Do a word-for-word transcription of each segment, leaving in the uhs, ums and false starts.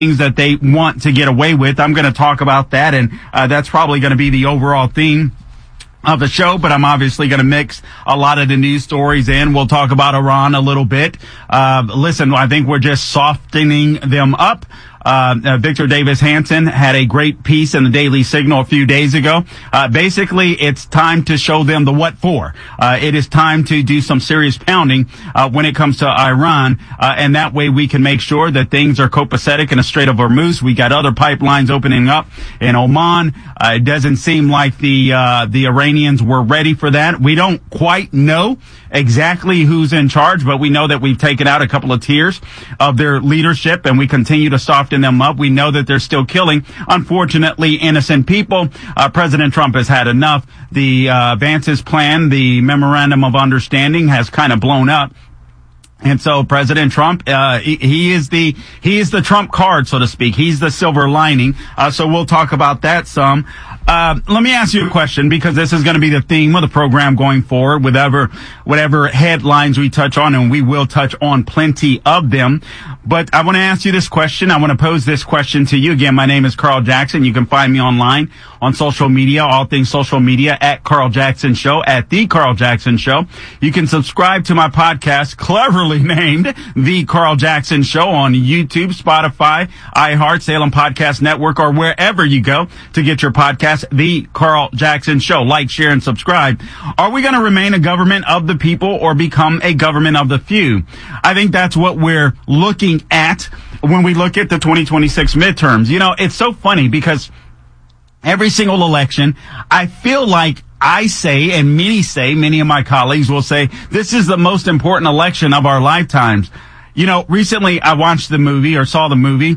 things that they want to get away with. I'm going to talk about that, and uh, that's probably going to be the overall theme of the show, but I'm obviously going to mix a lot of the news stories in. We'll talk about Iran a little bit. Uh, listen, I think we're just softening them up. Uh, uh, Victor Davis Hanson had a great piece in the Daily Signal a few days ago. Uh, basically, it's time to show them the what for. Uh, it is time to do some serious pounding, uh, when it comes to Iran. Uh, and that way we can make sure that things are copacetic in the Strait of Hormuz. We got other pipelines opening up in Oman. Uh, it doesn't seem like the, uh, the Iranians were ready for that. We don't quite know exactly who's in charge, but we know that we've taken out a couple of tiers of their leadership, and we continue to soften them up. We know that they're still killing, unfortunately, innocent people. Uh, President Trump has had enough. The uh, Vance's plan, the memorandum of understanding, has kind of blown up. And so President Trump, uh, he, he is the, he is the Trump card, so to speak. He's the silver lining. Uh, so we'll talk about that some. Uh, let me ask you a question, because this is going to be the theme of the program going forward, whatever, whatever headlines we touch on, and we will touch on plenty of them. But I want to ask you this question. I want to pose this question to you. Again, my name is Carl Jackson. You can find me online on social media, all things social media, at Carl Jackson Show, at The Carl Jackson Show. You can subscribe to my podcast, cleverly named The Carl Jackson Show, on YouTube, Spotify, iHeart, Salem Podcast Network, or wherever you go to get your podcast. The Carl Jackson Show. Like, share, and subscribe. Are we going to remain a government of the people or become a government of the few? I think that's what we're looking at when we look at the twenty twenty-six midterms. You know, it's so funny because every single election, I feel like I say, and many say, many of my colleagues will say, this is the most important election of our lifetimes. You know, recently I watched the movie, or saw the movie,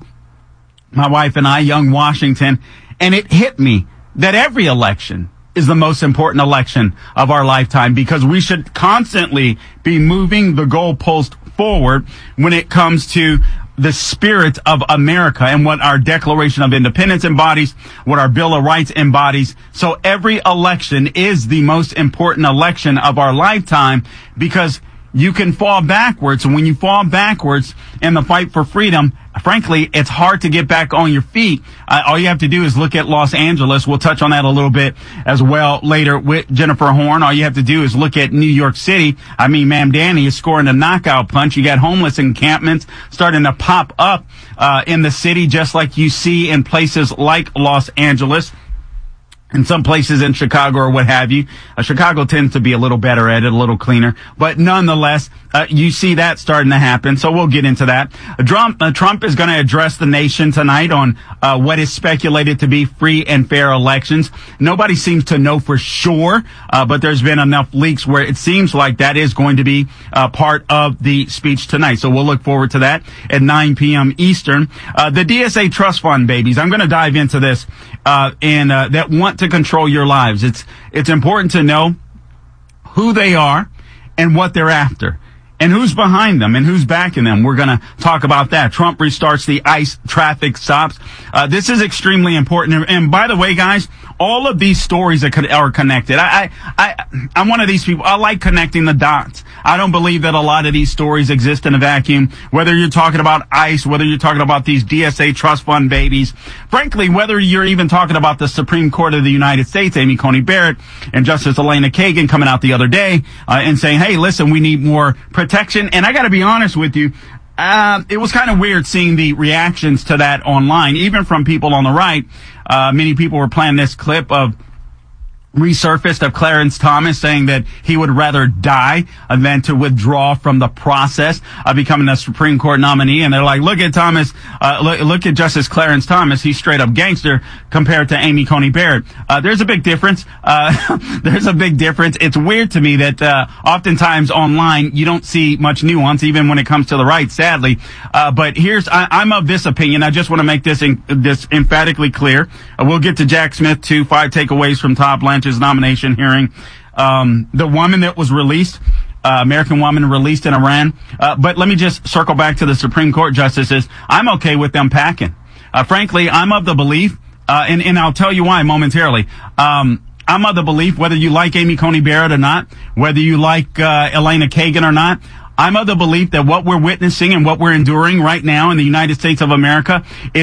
my wife and I, Young Washington, and it hit me that every election is the most important election of our lifetime, because we should constantly be moving the goalpost forward when it comes to the spirit of America and what our Declaration of Independence embodies, what our Bill of Rights embodies. So every election is the most important election of our lifetime, because you can fall backwards. And when you fall backwards in the fight for freedom, frankly, it's hard to get back on your feet. Uh, all you have to do is look at Los Angeles. We'll touch on that a little bit as well later with Jennifer Horn. All you have to do is look at New York City. I mean, Ma'am Danny is scoring a knockout punch. You got homeless encampments starting to pop up uh, in the city, just like you see in places like Los Angeles. In some places in Chicago or what have you. Uh, Chicago tends to be a little better at it, a little cleaner. But nonetheless, uh, you see that starting to happen. So we'll get into that. Uh, Trump, uh, Trump is going to address the nation tonight on uh, what is speculated to be free and fair elections. Nobody seems to know for sure, uh, but there's been enough leaks where it seems like that is going to be uh, part of the speech tonight. So we'll look forward to that at nine p.m. Eastern. Uh, the D S A trust fund babies. I'm going to dive into this, uh, and uh, that want to to control your lives. It's it's important to know who they are and what they're after, and who's behind them and who's backing them. We're going to talk about that. Trump restarts the ICE traffic stops. Uh, this is extremely important. And, and by the way, guys, all of these stories are, co- are connected. I, I, I, I'm one of these people. I like connecting the dots. I don't believe that a lot of these stories exist in a vacuum. Whether you're talking about ICE, whether you're talking about these D S A trust fund babies, frankly, whether you're even talking about the Supreme Court of the United States, Amy Coney Barrett and Justice Elena Kagan coming out the other day uh, and saying, hey, listen, we need more protection. And I got to be honest with you. Uh, it was kind of weird seeing the reactions to that online, even from people on the right. Uh, many people were playing this clip of resurfaced of Clarence Thomas saying that he would rather die than to withdraw from the process of becoming a Supreme Court nominee. And they're like, look at Thomas, uh, look, look at Justice Clarence Thomas. He's straight up gangster compared to Amy Coney Barrett. Uh, there's a big difference. Uh, there's a big difference. It's weird to me that, uh, oftentimes online you don't see much nuance, even when it comes to the right, sadly. Uh, but here's, I, I'm of this opinion. I just want to make this, in, this emphatically clear. Uh, we'll get to Jack Smith too, five takeaways from Todd Blanchard's nomination hearing. Um, the woman that was released, uh, American woman released in Iran. Uh, but let me just circle back to the Supreme Court justices. I'm okay with them packing. Uh, frankly, I'm of the belief, uh, and, and I'll tell you why momentarily. Um, I'm of the belief, whether you like Amy Coney Barrett or not, whether you like, uh, Elena Kagan or not, I'm of the belief that what we're witnessing and what we're enduring right now in the United States of America is